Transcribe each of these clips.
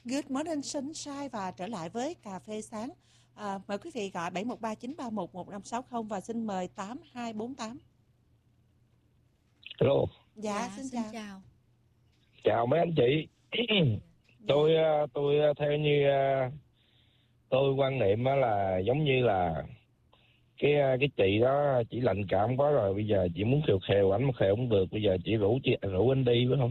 Good morning sunshine và trở lại với cà phê sáng. Mời quý vị gọi 713-931-1560 và xin mời 8248. Hello. Dạ, xin chào. Chào mấy anh chị. Tôi theo như tôi quan niệm là giống như là cái chị đó chỉ lạnh cảm quá rồi, bây giờ chị muốn khều khều ảnh mà khều không được, bây giờ chị rủ anh đi phải không?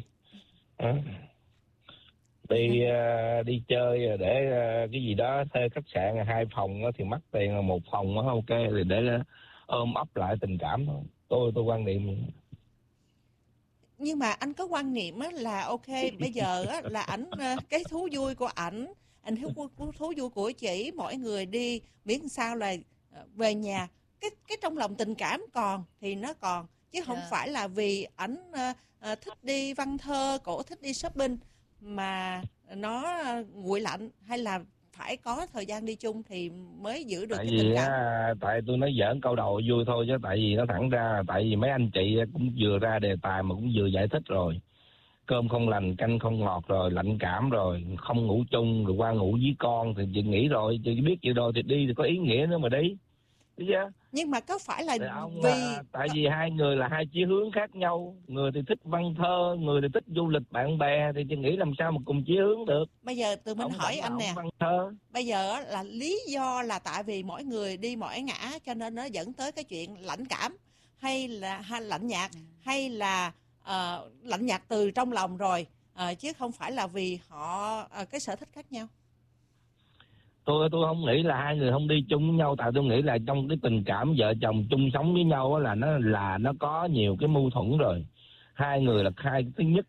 Đi chơi để cái gì đó thuê khách sạn 2 phòng thì mắc tiền, 1 phòng ok thì để ôm ấp lại tình cảm thôi. Tôi quan niệm. Nhưng mà anh có quan niệm là ok, bây giờ là ảnh cái thú vui của ảnh thú vui của chị, mỗi người đi miễn sao là về nhà cái trong lòng tình cảm còn thì nó còn, chứ không phải là vì ảnh thích đi văn thơ, cổ thích đi shopping mà nó nguội lạnh, hay là phải có thời gian đi chung thì mới giữ được Tại cái vì tình cảm. tại tôi nói giỡn câu đầu vui thôi, chứ tại vì nó thẳng ra, tại vì mấy anh chị cũng vừa ra đề tài mà cũng vừa giải thích rồi. Cơm không lành canh không ngọt rồi, lạnh cảm rồi, không ngủ chung rồi qua ngủ với con thì chị nghĩ rồi, chị biết vậy rồi thì đi thì có ý nghĩa nữa mà đi. Thấy chưa? Nhưng mà có phải là Vì tại vì hai người là hai chí hướng khác nhau, người thì thích văn thơ, người thì thích du lịch bạn bè, thì chị nghĩ làm sao mà cùng chí hướng được. Bây giờ tụi mình hỏi anh nè, văn thơ. bây giờ là lý do là tại vì mỗi người đi mỗi ngã cho nên nó dẫn tới cái chuyện lãnh cảm, hay lạnh nhạt, hay là lạnh nhạt từ trong lòng rồi, chứ không phải là vì họ cái sở thích khác nhau. Tôi không nghĩ là hai người không đi chung với nhau, tại tôi nghĩ là trong cái tình cảm vợ chồng chung sống với nhau là nó có nhiều cái mâu thuẫn rồi. Hai người là thứ nhất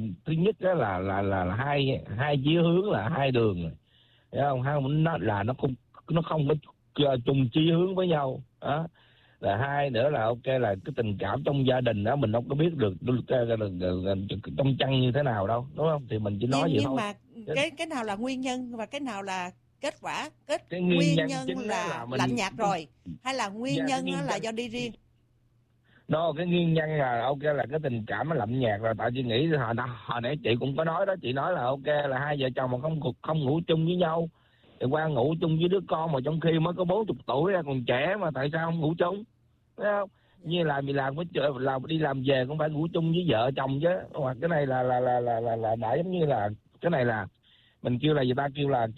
là hai chí hướng, là hai đường rồi. Thấy không? Nó không có chung chí hướng với nhau. Đó. Là hai nữa là ok, là cái tình cảm trong gia đình đó mình không có biết được trong chăn như thế nào đâu, đúng không? Thì mình chỉ nói vậy thôi. Nhưng mà cái nào là nguyên nhân và cái nào là kết quả? Cái nguyên nhân là lạnh nhạt rồi, hay là nguyên nhân là do đi riêng? Cái nguyên nhân là ok, là cái tình cảm nó lạnh nhạt rồi. Tại chị nghĩ hồi nãy chị cũng có nói đó, chị nói là ok là hai vợ chồng mà không ngủ chung với nhau thì qua ngủ chung với đứa con, mà trong khi mới có 40 tuổi ra còn trẻ, mà tại sao không ngủ chung? Thấy không? Như là mình làm đi làm về cũng phải ngủ chung với vợ chồng chứ. Hoặc cái này là đã giống như là cái này là mình kêu là gì ta, kêu là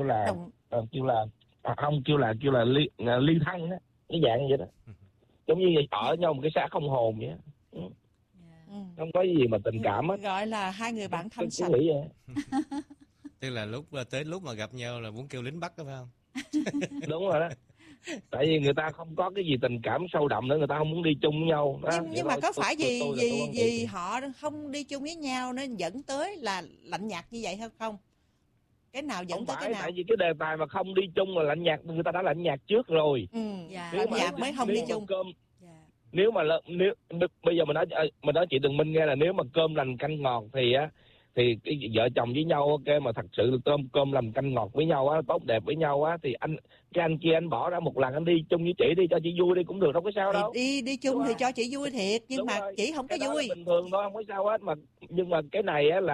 ly thân á, cái dạng vậy đó. Giống như ở nhau một cái xác không hồn vậy. Không có gì mà tình cảm á. Gọi là hai người bạn thanh sạch. Tức là tới lúc mà gặp nhau là muốn kêu lính Bắc đó phải không? Đúng rồi đó. Tại vì người ta không có cái gì tình cảm sâu đậm nữa, người ta không muốn đi chung với nhau đó. Nhưng mà có phải vì họ không đi chung với nhau nên dẫn tới là lạnh nhạt như vậy hay không? Cái nào dẫn tới cái nào? Tại vì cái đề tài mà không đi chung là lạnh nhạt, người ta đã lạnh nhạt trước rồi. Lạnh nhạt mới không đi chung. Nếu bây giờ mình nói chị Tường Minh nghe là nếu mà cơm lành canh ngọt thì cái vợ chồng với nhau ok, mà thật sự cơm lành canh ngọt với nhau á, tốt đẹp với nhau á, thì anh kia anh bỏ ra một lần anh đi chung với chị đi, cho chị vui đi cũng được, đâu có sao đâu. Đi chung thì cho chị vui thiệt, nhưng mà chị không có vui. Bình thường thôi, không có sao hết mà. Nhưng mà cái này á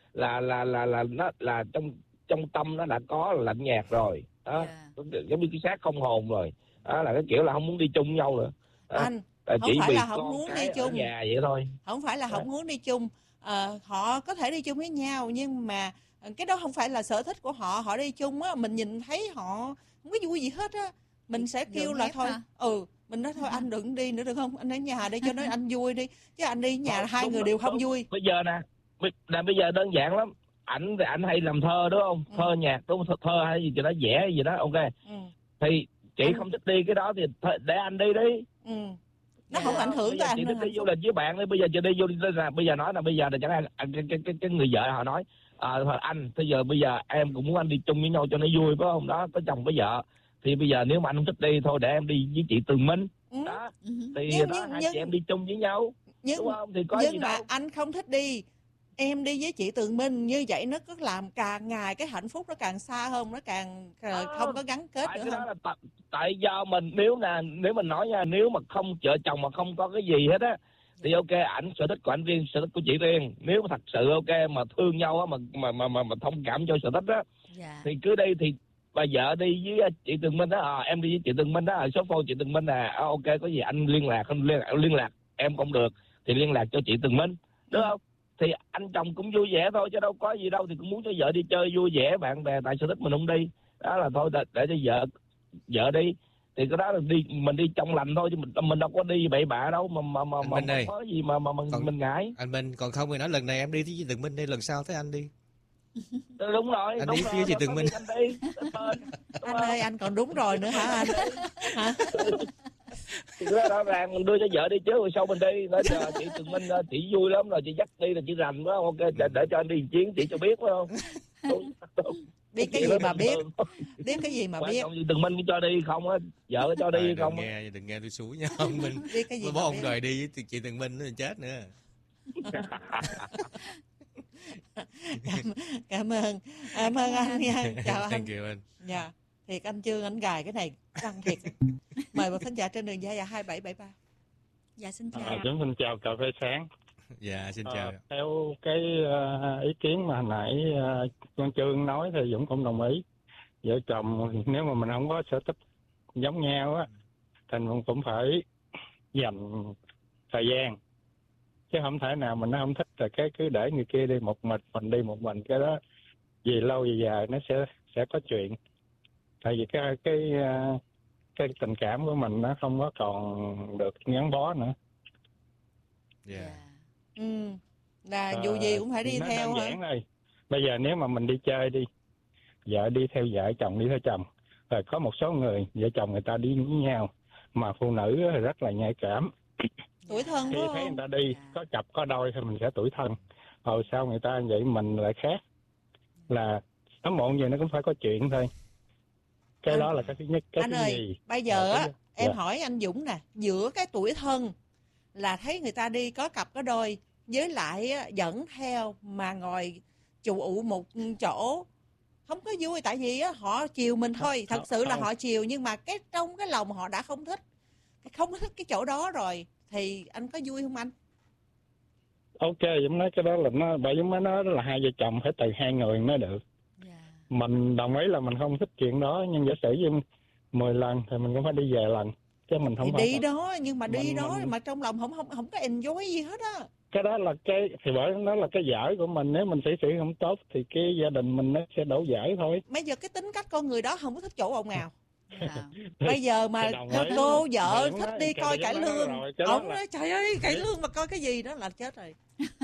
là trong tâm nó đã có lạnh nhạt rồi đó. Giống như cái xác không hồn rồi đó, là cái kiểu là không muốn đi chung với nhau nữa. Anh không phải là không muốn đi chung nhà vậy thôi. Không phải là không muốn đi chung, họ có thể đi chung với nhau, nhưng mà cái đó không phải là sở thích của họ. Họ đi chung á, mình nhìn thấy họ không có vui gì hết á, mình sẽ kêu là thôi mình nói thôi anh đừng đi nữa được không, anh ở nhà đi cho nó anh vui đi, chứ anh đi nhà hai người đều không vui. Bây giờ bây giờ đơn giản lắm. Ảnh hay làm thơ đúng không? Thơ nhạc đúng không? Thơ hay gì cho nó vẽ gì đó ok. Thì chị không thích đi cái đó thì để anh đi đi. Nó không ảnh hưởng tới anh. Chị thích đi du lịch với bạn đi, bây giờ chị đi du lịch là bây giờ nói là bây giờ là chẳng hạn cái người vợ họ nói anh bây giờ em cũng muốn anh đi chung với nhau cho nó vui phải không? Đó, có chồng với vợ thì bây giờ nếu mà anh không thích đi thôi để em đi với chị Tường Minh. Đó. Thì hai chị em đi chung với nhau. Đúng không? Thì có gì đâu. Nhưng mà anh không thích đi, em đi với chị Tường Minh, như vậy nó cứ làm càng ngày cái hạnh phúc nó càng xa hơn, nó càng không có gắn kết nữa. Đó là tại do mình nếu mình nói nha, nếu mà không vợ chồng mà không có cái gì hết á thì ok, ảnh sở thích của ảnh riêng, sở thích của chị riêng. Nếu thật sự ok mà thương nhau á, mà thông cảm cho sở thích á, Dạ. thì cứ đi. Thì bà vợ đi với chị Tường Minh đó, em đi với chị Tường Minh đó, số phone chị Tường Minh ok, có gì anh liên lạc em không được thì liên lạc cho chị Tường Minh, đúng không? Thì anh chồng cũng vui vẻ thôi chứ đâu có gì đâu, thì cũng muốn cho vợ đi chơi vui vẻ bạn bè, tại sở thích mình không đi, đó là thôi, để cho vợ đi. Thì cái đó là mình đi trong lành thôi, chứ mình đâu có đi bậy bạ đâu mà có gì mà mình ngại. Anh Minh, còn không thì nói lần này em đi với chị Tường Minh đi, lần sau thấy anh đi. Đúng rồi, Anh đúng đi rồi, với chị Tường Minh. anh đi. Anh ơi, anh còn đúng rồi nữa hả anh? Hả? Thì rõ ràng mình đưa cho vợ đi trước rồi sau mình đi. Nói chờ chị Tường Minh, chị vui lắm rồi, chị dắt đi là chị rành phải không? Ok, để cho anh đi chuyến chị cho biết phải không? Biết cái gì mà biết? Biết cái gì mà Quan biết? trọng gì Tường Minh cho đi không á, vợ có cho đi không? Đừng nghe tôi xúi nha ông Minh. Biết cái gì bố mà ông biết? đòi đi với chị Tường Minh nó chết nữa. Cảm ơn anh nha, chào anh. Thank you anh. Dạ, thiệt anh Chương anh gài cái này căng thiệt. Mời một thính giả trên đường dây 2773. Dạ xin chào. Chúng xin chào cà phê sáng. Dạ xin chào. Theo cái ý kiến mà hồi nãy con Trương nói thì Dũng cũng đồng ý. Vợ chồng nếu mà mình không có sở thích giống nhau á, thì mình cũng phải dành thời gian, chứ không thể nào mình nó không thích là cái cứ để người kia đi một mình đi một mình, cái đó vì lâu về dài nó sẽ có chuyện. Tại vì cái tình cảm của mình nó không có còn được gắn bó nữa. Dạ. Là dù gì cũng phải đi nó theo đơn hả? giản thôi. Bây giờ nếu mà mình đi chơi đi, vợ đi theo vợ, chồng đi theo chồng, rồi có một số người vợ chồng người ta đi với nhau, mà phụ nữ thì rất là nhạy cảm. Tuổi thân Khi đúng thấy không? người ta đi có cặp có đôi thì mình sẽ tủi thân. Hồi sau người ta vậy mình lại khác, là sớm muộn gì nó cũng phải có chuyện thôi. Cái đó là cái thứ nhất. Cái Anh thứ ơi, gì bây giờ á em dạ. hỏi anh Dũng nè, giữa cái tuổi thân là thấy người ta đi có cặp có đôi, với lại á, dẫn theo mà ngồi chù ụ một chỗ không có vui, tại vì á, họ chiều mình thôi, thật sự là họ chiều, nhưng mà trong cái lòng họ đã không thích cái chỗ đó rồi, thì anh có vui không anh? Ok, Dũng nói cái đó là bởi Dũng mới nói là hai vợ chồng phải từ hai người mới được. Mình đồng ý là mình không thích chuyện đó, nhưng giả sử như 10 lần thì mình cũng phải đi về lần, chứ mình không thì phải đi đó, nhưng mà đi đó mình... mà trong lòng không có enjoy gì hết á. Cái đó là thì bởi nó là cái dở của mình, nếu mình xử không tốt thì cái gia đình mình nó sẽ đổ dở thôi. Bây giờ cái tính cách con người đó không có thích chỗ ồn ào. Bây giờ mà cô vợ thích đi coi cải lương, ông nói trời ơi cải lương mà coi cái gì đó là chết rồi.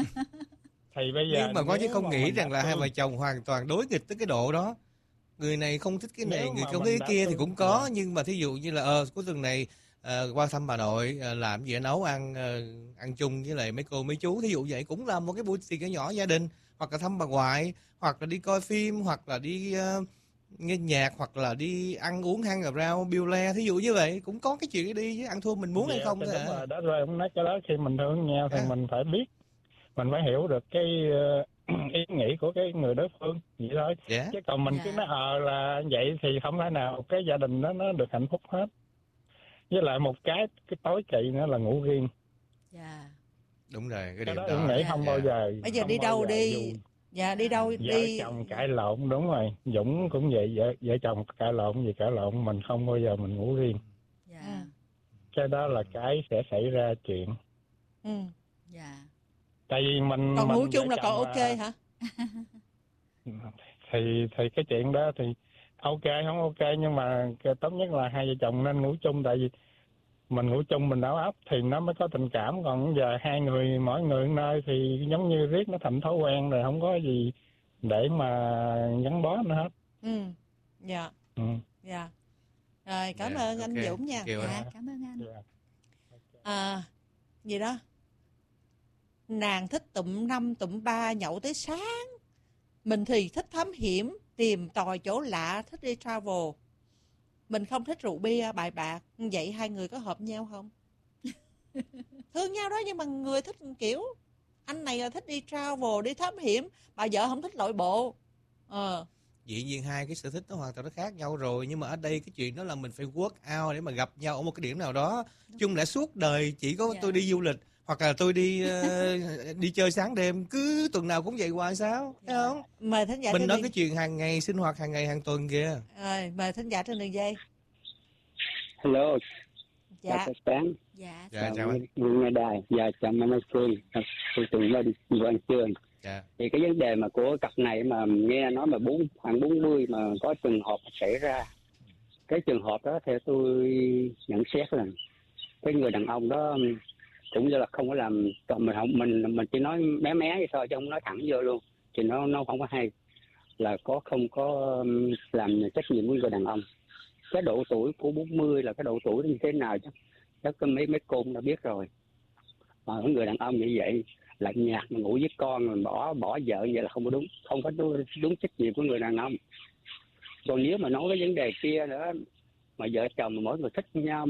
Thì bây giờ nhưng mà có chứ không nghĩ rằng là hai vợ chồng hoàn toàn đối nghịch tới cái độ đó. Người này không thích cái này, người không thích cái kia thì cũng có, nhưng mà thí dụ như là cuối tuần này qua thăm bà nội, làm gì nấu ăn chung với lại mấy cô mấy chú, thí dụ vậy cũng là một cái buổi tiệc nhỏ gia đình, hoặc là thăm bà ngoại, hoặc là đi coi phim, hoặc là đi nghe nhạc, hoặc là đi ăn uống hang cà rau biêu le, thí dụ như vậy cũng có cái chuyện đi chứ ăn thua mình muốn hay không thôi. Đó rồi ông nói cái đó, khi mình thương nhau thì mình phải biết, mình phải hiểu được cái ý nghĩ của cái người đối phương vậy thôi. Chứ còn mình cứ nói là vậy thì không thể nào cái gia đình đó nó được hạnh phúc hết. Với lại một cái tối kỵ nữa là ngủ riêng. Đúng rồi, cái đó đó em nghĩ không bao giờ. Bây giờ đi đâu đi? Dạ đi đâu đi? Vợ chồng cãi lộn, đúng rồi. Dũng cũng vậy, vợ chồng cãi lộn gì cãi lộn, mình không bao giờ mình ngủ riêng. Cái đó là cái sẽ xảy ra chuyện. Tại vì mình còn ngủ chung là còn ok hả? Thì cái chuyện đó thì ok không ok, nhưng mà tốt nhất là hai vợ chồng nên ngủ chung, tại vì mình ngủ chung mình áo ấp thì nó mới có tình cảm, còn giờ hai người mỗi người một nơi thì giống như riết nó thành thói quen rồi, không có gì để mà gắn bó nữa hết. Dạ. Dạ. Rồi cảm ơn anh Dũng nha. Cảm ơn anh. Gì đó, nàng thích tụm 5 tụm 3 nhậu tới sáng, mình thì thích thám hiểm tìm tòi chỗ lạ, thích đi travel. Mình không thích rượu bia bài bạc. Vậy hai người có hợp nhau không? Thương nhau đó, nhưng mà người thích kiểu anh này là thích đi travel, đi thám hiểm, bà vợ không thích lội bộ. Dĩ nhiên hai cái sở thích nó hoàn toàn nó khác nhau rồi, nhưng mà ở đây cái chuyện đó là mình phải work out để mà gặp nhau ở một cái điểm nào đó. Chung là suốt đời chỉ có tôi đi du lịch Hoặc là tôi đi chơi sáng đêm, cứ tuần nào cũng vậy hoài sao? Thấy không? Mời thính giả Mình trên nói đường. cái chuyện hàng ngày, sinh hoạt hàng ngày, hàng tuần kìa. Rồi, mời thính giả trên đường dây. Hello, chào Dạ. các sáng. Dạ. Dạ, chào anh. Nguyên Nghe Đài, và chào Mama Phương, tôi từng lên Văn Chương. Dạ. Thì cái vấn đề mà của cặp này mà nghe nói mà khoảng 40 mà có trường hợp xảy ra. Cái trường hợp đó theo tôi nhận xét là cái người đàn ông đó cũng như là không có làm, mình chỉ nói mé vậy thôi chứ không nói thẳng vô luôn, thì nó không có hay, là không có làm trách nhiệm của người đàn ông. Cái độ tuổi của 40 là cái độ tuổi như thế nào chứ chắc có mấy cô đã biết rồi. Mà người đàn ông như vậy lạnh nhạt mà ngủ với con mà bỏ vợ như vậy là không có đúng trách nhiệm của người đàn ông. Còn nếu mà nói cái vấn đề kia nữa mà vợ chồng mà mỗi người thích nhau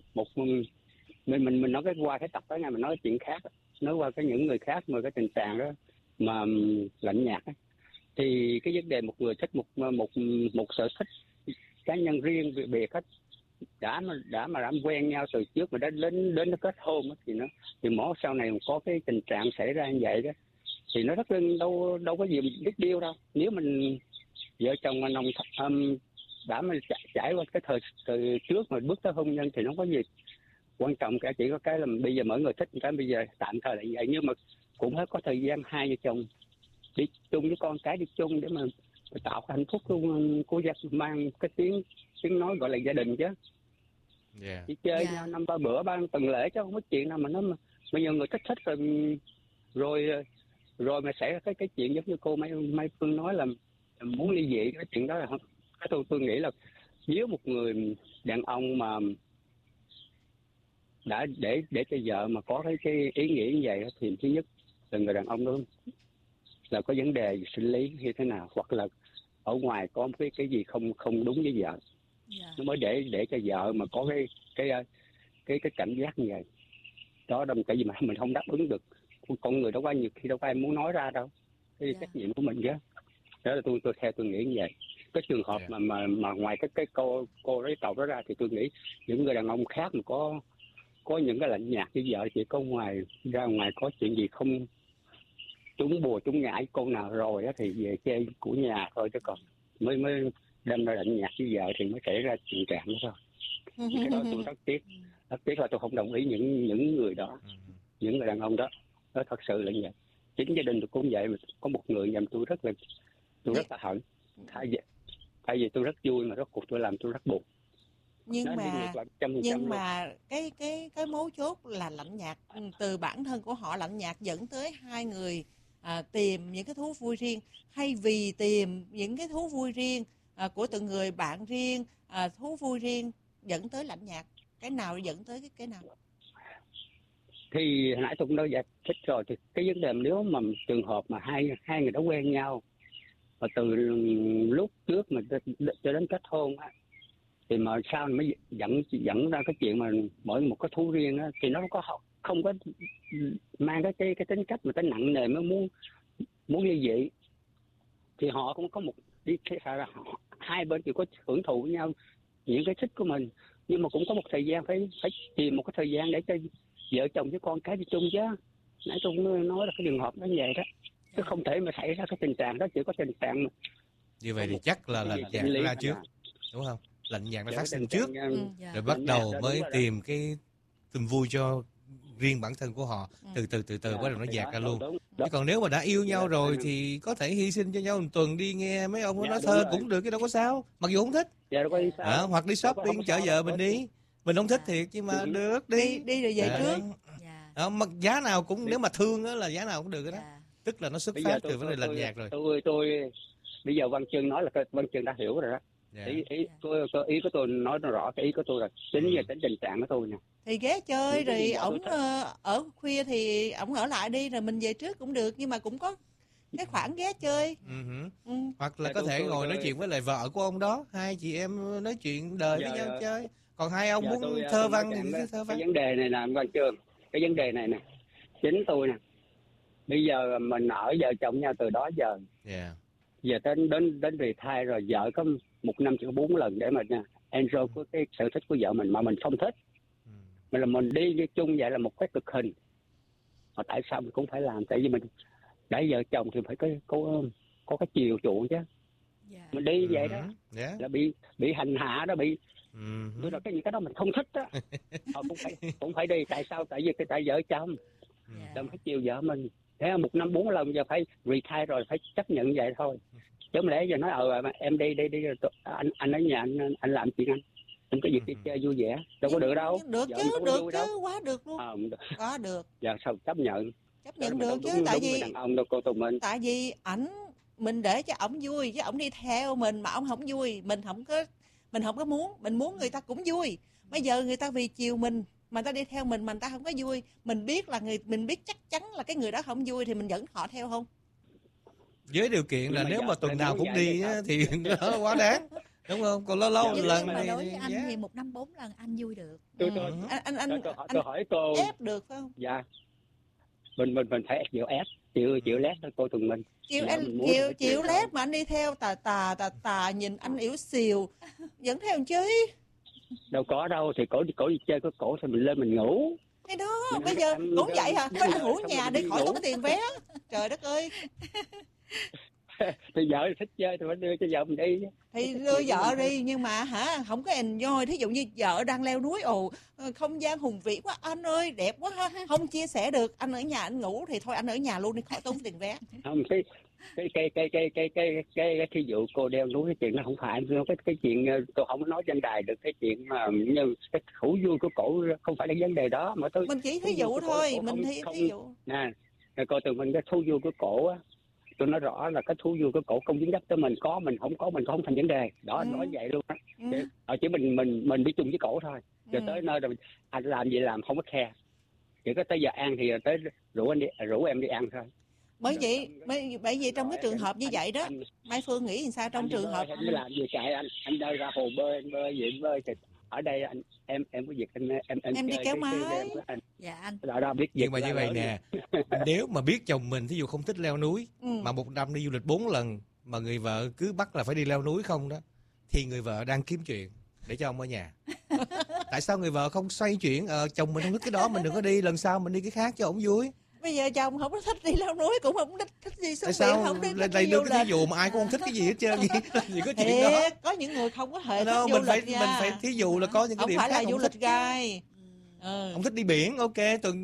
mình nói cái qua cái tập đó nha, mình nói chuyện khác, nói qua cái những người khác mà cái tình trạng đó mà lạnh nhạt ấy. Thì cái vấn đề một người thích một sở thích cá nhân riêng biệt hết, đã mà quen nhau từ trước mà đến nó kết hôn thì mỗi sau này có cái tình trạng xảy ra như vậy đó thì nó rất đâu có gì biết điêu đâu. Nếu mình vợ chồng mà đã mà trải qua cái thời trước mà bước tới hôn nhân thì nó có gì quan trọng cả, chỉ có cái là bây giờ mỗi người thích cái bây giờ tạm thời là vậy, nhưng mà cũng phải có thời gian hai vợ chồng đi chung với con cái, đi chung để mà tạo cái hạnh phúc của gia mang cái tiếng nói gọi là gia đình chứ. Yeah. Đi chơi nhau 5-3 bữa 3 tuần lễ chứ không có chuyện nào mà nó bây giờ người thích rồi mà xảy ra cái chuyện giống như cô Mai Phương nói là muốn ly dị, cái chuyện đó là không. Tôi nghĩ là nếu một người đàn ông mà đã để cho vợ mà có cái ý nghĩ như vậy thì thứ nhất là người đàn ông đó là có vấn đề sinh lý như thế nào, hoặc là ở ngoài có cái gì không đúng với vợ, nó mới để cho vợ mà có cái cảm giác như vậy đó. Đâu tại vì mà mình không đáp ứng được, con người đâu có nhiều khi đâu có ai muốn nói ra đâu cái trách nhiệm của mình chứ. Đó là tôi theo tôi nghĩ như vậy. Cái trường hợp mà ngoài cái cô đấy cậu đó ra thì tôi nghĩ những người đàn ông khác mà có những cái lạnh nhạt với vợ, chỉ có ra ngoài có chuyện gì không trúng bùa trúng ngải con nào rồi á thì về chơi của nhà thôi, chứ còn mới đâm ra lạnh nhạt với vợ thì mới xảy ra chuyện trạng đó thôi. Cái đó tôi rất tiếc là tôi không đồng ý những người đó, những người đàn ông đó, nó thật sự là như vậy. Chính gia đình tôi cũng vậy, mà có một người nhầm tôi rất là hận. Thay vì tôi rất vui mà rốt cuộc tôi làm tôi rất buồn. Nhưng mà cái mấu chốt là lạnh nhạt từ bản thân của họ, lạnh nhạt dẫn tới hai người tìm những cái thú vui riêng, hay vì tìm những cái thú vui riêng của từng người bạn riêng, thú vui riêng dẫn tới lạnh nhạt, cái nào dẫn tới cái nào? Thì hồi nãy tôi cũng đã giải thích rồi, thì cái vấn đề nếu mà trường hợp mà hai người đã quen nhau và từ lúc trước mà cho đến kết hôn á, thì mà sao mới dẫn ra cái chuyện mà mỗi một cái thú riêng á, thì nó không có mang cái tính cách mà tính nặng nề mới muốn ly dị. Thì họ cũng có một đi là hai bên đều có hưởng thụ với nhau những cái thích của mình, nhưng mà cũng có một thời gian phải tìm một cái thời gian để cho vợ chồng với con cái đi chung chứ. Nãy tôi cũng nói là cái trường hợp nó như vậy đó, chứ không thể mà xảy ra cái tình trạng đó. Chỉ có tình trạng như vậy thì chắc là lạnh nhạt ra trước, đúng không? Lạnh nhạt nó phát sinh trước, rồi bắt đầu mới tìm cái tình vui cho riêng bản thân của họ, từ từ bắt đầu nó dạt ra luôn. Chứ còn nếu mà đã yêu nhau rồi thì có thể hy sinh cho nhau một tuần đi nghe mấy ông nói thơ cũng được, cái đâu có sao, mặc dù không thích. Hoặc đi shopping chở vợ mình đi, mình không thích thiệt nhưng mà được đi rồi về trước. Mà giá nào cũng, nếu mà thương á là giá nào cũng được đó. Tức là nó xuất phát từ vấn đề lạnh nhạt rồi. Tôi bây giờ Văn Chương nói là Văn Chương đã hiểu rồi đó. Ý của tôi nói nó rõ cái ý của tôi rồi. Chính về tính tình trạng của tôi nè. Thì ghé chơi rồi ổng ở khuya thì ổng ở lại đi rồi mình về trước cũng được, nhưng mà cũng có cái khoảng ghé chơi. Hoặc là có thể ngồi nói chuyện với lại vợ của ông đó, hai chị em nói chuyện đời với nhau chơi. Còn hai ông muốn thơ văn thì cứ thơ văn. Cái vấn đề này nè Văn Chương, cái vấn đề này nè, chính tôi nè. Bây giờ mình ở vợ chồng nhau từ đó giờ. Giờ đến retire rồi, vợ có một năm chỉ có 4 lần để mà enjoy của cái sở thích của vợ mình mà mình không thích. Mà là mình đi chung vậy là một cái cực hình. Mà tại sao mình cũng phải làm? Tại vì mình đã vợ chồng thì phải có cái chiều chuộng chứ. Dạ. Mình đi vậy đó Yeah. là bị hành hạ đó, bị Mhm. tôi là cái gì cái đó mình không thích á. Cũng phải đi. Tại sao? Tại vì tại vợ chồng Dạ. đừng phải chiều vợ mình. Thế là 1 năm 4 lần giờ phải retire rồi, phải chấp nhận vậy thôi. Chứ không lẽ giờ nói em đi anh ở nhà anh làm chuyện anh có việc đi chơi vui vẻ, đâu có được đâu. Được Vợ chứ, mình không được vui chứ, đâu. quá được luôn. Có được, Giờ sao chấp nhận? chấp nhận Đó được là chứ, đúng tại người vì đàn ông đâu cô tụi mình. tại vì mình để cho ổng vui, chứ ổng đi theo mình mà ổng không vui, mình không có muốn, mình muốn người ta cũng vui. Bây giờ người ta vì chiều mình mà người ta đi theo mình mà người ta không có vui, mình biết chắc chắn là cái người đó không vui thì mình dẫn họ theo không? Với điều kiện Nhưng là mà nếu vợ mà tuần mình nào nói cũng vậy đi thì á, sao? thì nó quá đáng, đúng không? Còn lâu lâu Dạ, Nhưng lần mà này đối thì với anh yeah. thì 1 năm 4 lần anh vui được. Anh Tôi hỏi cô. ép được phải không? Dạ. Mình phải chịu lét thôi cô tụi mình. Chịu lép mà anh đi theo tà nhìn anh yếu xìu dẫn theo làm chứ. Đâu có đâu, thì cổ đi chơi có cổ thì mình lên mình ngủ. Thế đó, Mình bây giờ ăn cũng vậy hả? Thôi anh ngủ xong nhà rồi đi đi khỏi ngủ. tốn cái tiền vé. Trời đất ơi. Thì vợ thích chơi thì phải đưa cho vợ mình đi. Thì đưa vợ đi nhưng mà không có enjoy. Thí dụ như vợ đang leo núi, không gian hùng vĩ quá anh ơi, đẹp quá ha, không chia sẻ được, anh ở nhà anh ngủ thì thôi anh ở nhà luôn đi khỏi tốn tiền vé. Không, cái thí dụ cô đeo núi, cái chuyện nó không phải cái chuyện tôi không nói trên đài được, cái chuyện mà như cái thú vui của cổ không phải là vấn đề đó mà tôi Mình chỉ thí dụ thôi, mình thí dụ. Nè, cô từ mình cái thú vui của cổ á, tôi nói rõ là cái thú vui của cổ không dính dấp tới mình, có mình không có mình không thành vấn đề đó. Anh nói vậy luôn á. Chỉ mình đi chung với cổ thôi. Rồi tới nơi rồi anh làm gì làm không có khe, chỉ có tới giờ ăn thì tới rủ em đi ăn thôi. Bởi vậy trong cái trường hợp như vậy đó, Mai Phương nghĩ sao trong trường hợp anh làm gì chạy anh đưa ra hồ bơi, anh bơi vậy bơi thì ở đây em có việc em đi kéo máy. Dạ anh. Đó biết việc. Nhưng mà như vậy nè, nếu mà biết chồng mình thí dụ không thích leo núi mà 1 năm đi du lịch 4 lần mà người vợ cứ bắt là phải đi leo núi không đó, thì người vợ đang kiếm chuyện để cho ông ở nhà. Tại sao người vợ không xoay chuyển, chồng mình không thích cái đó mình đừng có đi, lần sau mình đi cái khác cho ổng vui. Bây giờ chồng không có thích đi leo núi, cũng không thích đi xuống biển, không đi lại đưa cái ví dụ mà ai cũng không thích cái gì hết trơn, gì có chuyện đó. Có những người không có hề thích mình phải thí dụ là có những cái điểm khác. Không phải là du lịch gai. Ông thích đi biển, ok,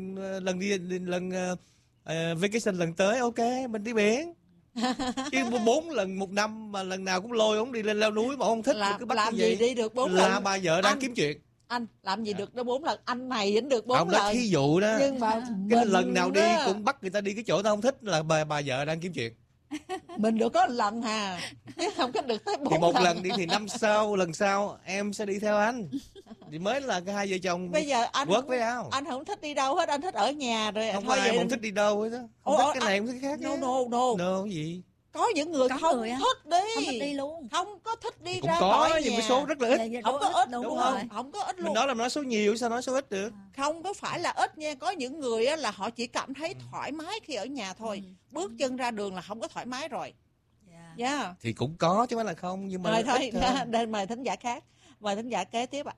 lần vacation lần tới, ok, mình đi biển. Chứ 4 lần 1 năm mà lần nào cũng lôi ông đi lên leo núi mà ông không thích, cứ bắt làm gì đi được 4 lần. Là bà vợ đang kiếm chuyện. Anh làm gì được đó 4 lần, anh này vẫn được 4 lần. Ông nói thí dụ đó. Nhưng mà cái lần nào đi cũng bắt người ta đi cái chỗ tao không thích là bà vợ đang kiếm chuyện. Mình được có 1 lần hà, chứ không có được tới 4 lần. Thì 1 lần đi thì lần sau em sẽ đi theo anh. Thì mới là cái hai vợ chồng. Bây giờ anh work với nhau. Anh không thích đi đâu hết, anh thích ở nhà rồi. Không phải ai không thích đi đâu hết á. Không thích cái này không thích cái khác. No gì? Có những người không thích đi. Không thích đi luôn. Không có thích đi cũng ra có, khỏi nhà. nhưng cái số rất là ít. Không có ít đúng đúng rồi. không? Không có ít luôn. Mình nói là nói số nhiều, sao nói số ít được? Không có phải là ít nha. Có những người á, là họ chỉ cảm thấy thoải mái khi ở nhà thôi. Bước chân ra đường là không có thoải mái rồi. Yeah. Thì cũng có chứ không phải là không, nhưng mà thôi. Nên mời thính giả khác. Mời thính giả kế tiếp ạ.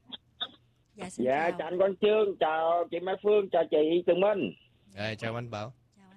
Dạ, chào anh Quang Chương, chào chị Mai Phương, chào chị Tường Minh. Chào anh Bảo.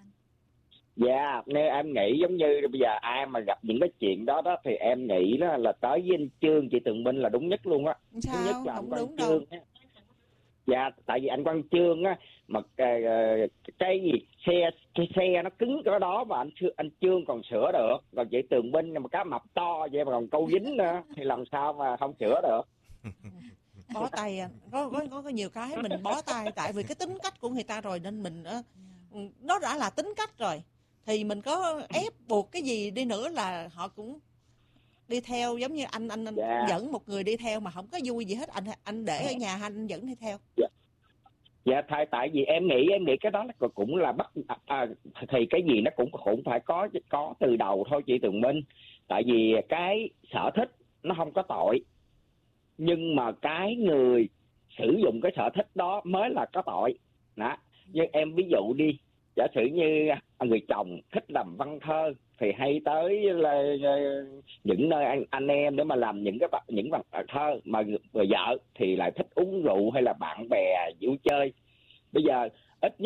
Dạ, nên em nghĩ giống như bây giờ ai mà gặp những cái chuyện đó thì em nghĩ đó là tới với anh Chương, chị Tường Minh là đúng nhất luôn á. Sao? Thứ nhất là không anh đúng Quang đâu. Chương á. Dạ, tại vì anh Quang Chương á mà cái gì xe nó cứng cỡ đó mà anh Chương còn sửa được, còn chị Tường Minh mà cá mập to vậy mà còn câu dính nữa thì làm sao mà không sửa được. Bó tay à. Có nhiều cái mình bó tay tại vì cái tính cách của người ta rồi nên mình nó đã là tính cách rồi thì mình có ép buộc cái gì đi nữa là họ cũng đi theo. Giống như anh dẫn một người đi theo mà không có vui gì hết, anh để ở nhà anh dẫn đi theo. Dạ, tại vì em nghĩ cái đó là cũng là thì cái gì nó cũng phải có từ đầu thôi chị Tường Minh. Tại vì cái sở thích nó không có tội, nhưng mà cái người sử dụng cái sở thích đó mới là có tội đó. Nhưng em ví dụ đi, giả sử như người chồng thích làm văn thơ thì hay tới là những nơi anh em để mà làm những văn thơ, mà người vợ thì lại thích uống rượu hay là bạn bè vui chơi. Bây giờ ít nhất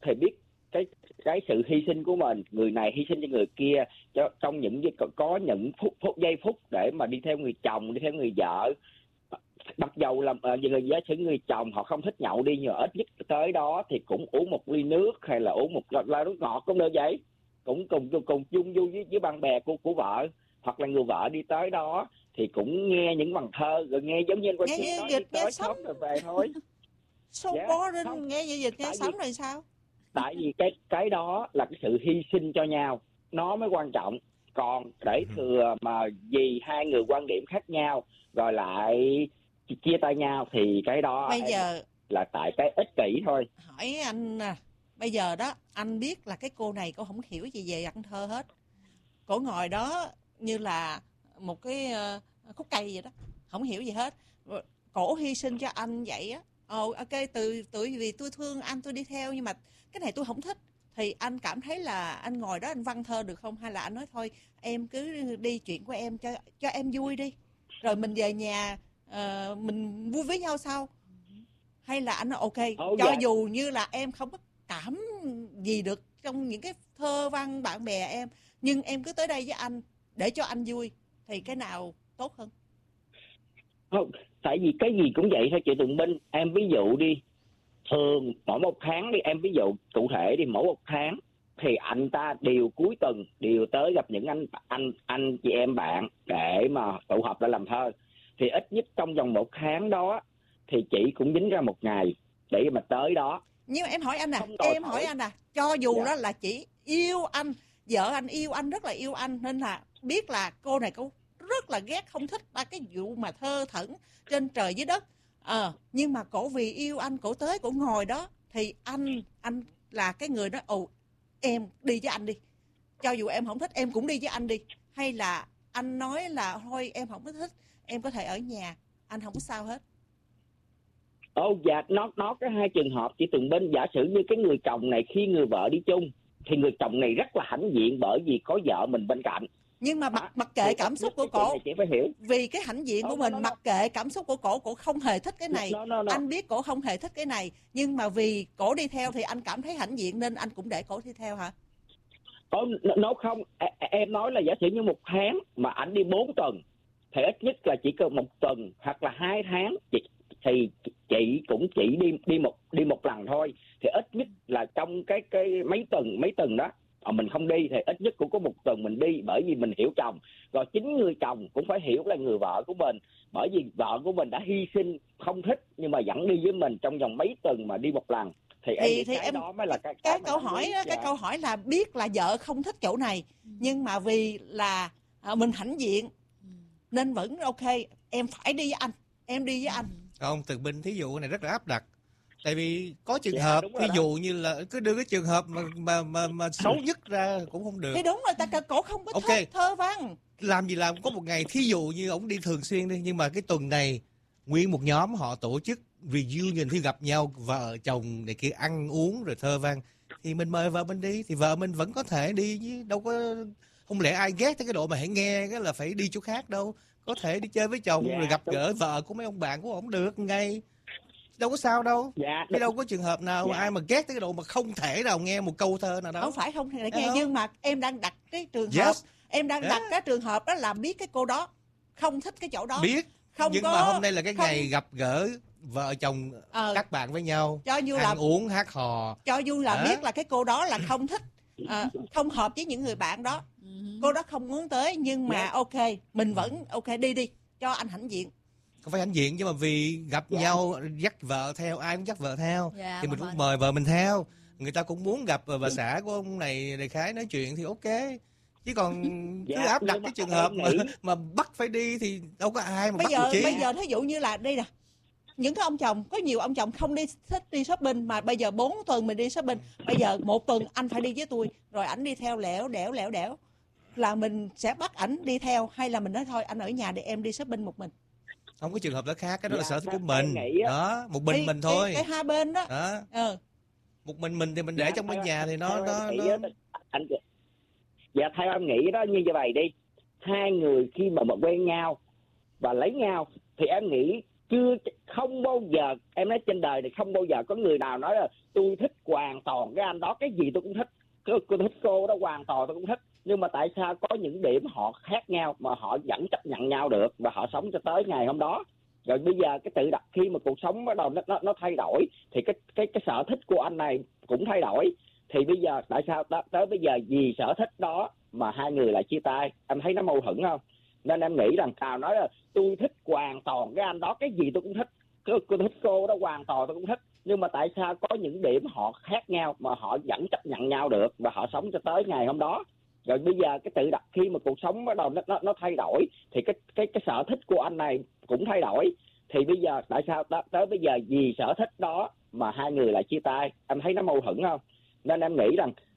thì biết cái sự hy sinh của mình, người này hy sinh cho người kia trong những có những giây phút để mà đi theo người chồng, đi theo người vợ. Mặc dầu là giả sử người chồng họ không thích nhậu đi, nhưng mà ít nhất tới đó thì cũng uống một ly nước hay là uống một ly nước ngọt cũng được vậy, cũng cùng chung vui với bạn bè của vợ, hoặc là người vợ đi tới đó thì cũng nghe những bài thơ, rồi nghe giống như anh Quang Chiến nói, đi tới sống rồi về thôi. Số bó đến nghe như dịch nghe sống rồi sao? Tại vì cái đó là cái sự hy sinh cho nhau, nó mới quan trọng. Còn để thừa mà vì hai người quan điểm khác nhau rồi lại chia tay nhau thì cái đó bây giờ là tại cái ích kỷ thôi. Hỏi anh bây giờ đó anh biết là cái cô này cô không hiểu gì về ăn thơ hết, cổ ngồi đó như là một cái khúc cây vậy đó, không hiểu gì hết, cổ hy sinh cho anh vậy á. Ok, vì tôi thương anh tôi đi theo, nhưng mà cái này tôi không thích, thì anh cảm thấy là anh ngồi đó anh văn thơ được không, hay là anh nói thôi em cứ đi chuyện của em cho em vui đi, rồi mình về nhà mình vui với nhau sau, hay là anh nói ok cho dù như là em không có cảm gì được trong những cái thơ văn bạn bè em, nhưng em cứ tới đây với anh để cho anh vui, thì cái nào tốt hơn? Không, tại vì cái gì cũng vậy thôi chị Tường Minh. Em ví dụ đi, thường mỗi một tháng đi, em ví dụ cụ thể đi, mỗi một tháng thì anh ta đều cuối tuần đều tới gặp những anh chị em bạn để mà tụ họp để làm thơ, thì ít nhất trong vòng một tháng đó thì chị cũng dính ra một ngày để mà tới đó. Nhưng mà em hỏi anh cho dù đó là chị yêu anh, vợ anh yêu anh, rất là yêu anh, nên là biết là cô này cô rất là ghét, không thích ba cái vụ mà thơ thẩn trên trời dưới đất, nhưng mà cổ vì yêu anh, cổ tới cổ ngồi đó, thì anh là cái người đó, em đi với anh đi, cho dù em không thích em cũng đi với anh đi, hay là anh nói là thôi em không có thích, em có thể ở nhà, anh không có sao hết? Dạ, nó có hai trường hợp chị Tường Minh. Giả sử như cái người chồng này khi người vợ đi chung thì người chồng này rất là hãnh diện bởi vì có vợ mình bên cạnh. Nhưng mà mặc kệ cảm xúc của cổ, chị phải hiểu, vì cái hãnh diện của mình, mặc kệ cảm xúc của cổ không hề thích cái này. Anh biết cổ không hề thích cái này, nhưng mà vì cổ đi theo thì anh cảm thấy hãnh diện nên anh cũng để cổ đi theo hả? Nó không, em nói là giả sử như một tháng mà anh đi 4 tuần thì ít nhất là chỉ cần 1 tuần hoặc là 2 tháng thì chị cũng chỉ đi một lần thôi, thì ít nhất là trong cái mấy tuần đó mình không đi thì ít nhất cũng có 1 tuần mình đi, bởi vì mình hiểu chồng, rồi chính người chồng cũng phải hiểu là người vợ của mình, bởi vì vợ của mình đã hy sinh không thích nhưng mà vẫn đi với mình trong vòng mấy tuần mà đi một lần, thì em đó mới là cái câu hỏi đó, cái câu hỏi là biết là vợ không thích chỗ này, nhưng mà vì là mình hãnh diện nên vẫn ok, em phải đi với anh, em đi với anh. Không, Tường Minh thí dụ này rất là áp đặt. Tại vì có trường hợp ví dụ như là cứ đưa cái trường hợp mà xấu nhất ra cũng không được. Thì đúng rồi, cổ không có thích thơ văn. Làm gì làm, có một ngày thí dụ như ổng đi thường xuyên đi, nhưng mà cái tuần này nguyên một nhóm họ tổ chức reunion thì gặp nhau, vợ chồng này kia ăn uống rồi thơ văn, thì mình mời vợ mình đi, thì vợ mình vẫn có thể đi chứ đâu có, không lẽ ai ghét tới cái độ mà hãy nghe cái là phải đi chỗ khác đâu, có thể đi chơi với chồng rồi gặp gỡ vợ của mấy ông bạn của ổng được ngày, đâu có sao đâu. Chứ đâu có trường hợp nào mà ai mà ghét tới cái độ mà không thể nào nghe một câu thơ nào đâu. Không phải không thể nghe, nhưng mà em đang đặt cái trường hợp, em đang đặt cái trường hợp đó là biết cái cô đó không thích cái chỗ đó, biết không, nhưng mà hôm nay là cái ngày gặp gỡ vợ chồng các bạn với nhau, cho dù ăn uống hát hò, cho dù là biết là cái cô đó là không thích, không hợp với những người bạn đó, cô đó không muốn tới, nhưng mà ok mình vẫn ok đi cho anh hãnh diện. Không phải hãnh diện, nhưng mà vì gặp nhau dắt vợ theo, ai cũng dắt vợ theo, thì mình cũng mời vợ mình theo. Người ta cũng muốn gặp bà xã của ông này đại khái nói chuyện thì ok, chứ còn cứ áp đặt cái trường hợp mà bắt phải đi thì đâu có ai mà bắt được chi. Bây giờ thí dụ như là đây nè, những cái ông chồng, có nhiều ông chồng không thích đi shopping, mà bây giờ 4 tuần mình đi shopping, bây giờ 1 tuần anh phải đi với tôi, rồi ảnh đi theo lẻo đẻo, là mình sẽ bắt ảnh đi theo, hay là mình nói thôi anh ở nhà để em đi shopping một mình? Không có trường hợp đó khác, cái đó là sở thích của mình đó, một mình thôi, cái hai bên đó. Một mình thì mình để trong bên nhà thì nó anh. Dạ theo em nghĩ đó như vậy đi, hai người khi mà quen nhau và lấy nhau thì em nghĩ chưa, không bao giờ, em nói trên đời này không bao giờ có người nào nói là tôi thích hoàn toàn cái anh đó, cái gì tôi cũng thích, tôi thích cô đó hoàn toàn tôi cũng thích. Nhưng mà tại sao có những điểm họ khác nhau mà họ vẫn chấp nhận nhau được và họ sống cho tới ngày hôm đó. Rồi bây giờ cái tự đặt khi mà cuộc sống bắt đầu nó thay đổi thì cái sở thích của anh này cũng thay đổi. Thì bây giờ tại sao tới bây giờ vì sở thích đó mà hai người lại chia tay? Em thấy nó mâu thuẫn không? Nên em nghĩ rằng Tào nói là tôi thích hoàn toàn cái anh đó, cái gì tôi cũng thích, tôi thích cô đó hoàn toàn tôi cũng thích. Nhưng mà tại sao có những điểm họ khác nhau mà họ vẫn chấp nhận nhau được và họ sống cho tới ngày hôm đó. Rồi bây giờ cái tự đặt khi mà cuộc sống bắt đầu nó thay đổi thì cái sở thích của anh này cũng thay đổi. Thì bây giờ tại sao tới bây giờ vì sở thích đó mà hai người lại chia tay? Em thấy nó mâu thuẫn không? Nên em nghĩ rằng